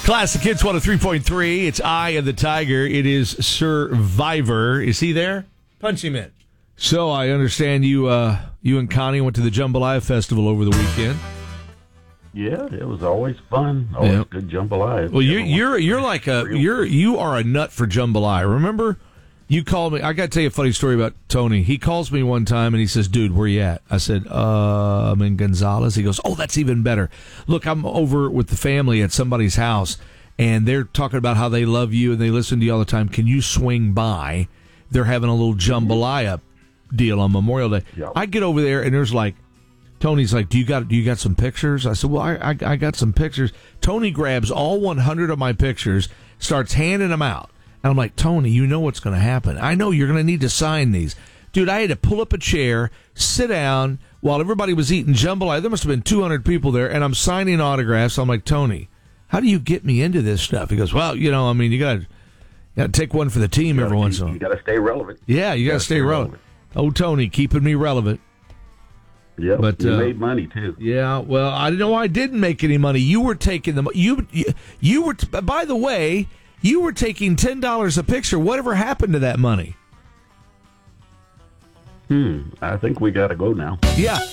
Classic Hits 103.3. It's Eye of the Tiger. It is Survivor. Is he there? Punch him in. So I understand you and Connie went to the Jambalaya Festival over the weekend. Yeah, it was always fun. Always good jambalaya. Well, you are a nut for jambalaya. Remember, you called me. I got to tell you a funny story about Tony. He calls me one time and he says, "Dude, where you at?" I said, "I'm in Gonzales." He goes, "Oh, that's even better. Look, I'm over with the family at somebody's house, and they're talking about how they love you and they listen to you all the time. Can you swing by? They're having a little jambalaya deal on Memorial Day." Yep. I get over there and there's like, Tony's like, do you got some pictures? I said, well, I got some pictures. Tony grabs all 100 of my pictures, starts handing them out. And I'm like, Tony, you know what's going to happen. I know you're going to need to sign these. Dude, I had to pull up a chair, sit down, while everybody was eating jambalaya. There must have been 200 people there, and I'm signing autographs. I'm like, Tony, how do you get me into this stuff? He goes, well, you got to take one for the team every once in a while. You got to stay relevant. Yeah, you got to stay relevant. Oh, Tony, keeping me relevant. Yeah, but you made money too. Yeah, well, I didn't make any money. You were taking them. You were. By the way, you were taking $10 a picture. Whatever happened to that money? I think we got to go now. Yeah.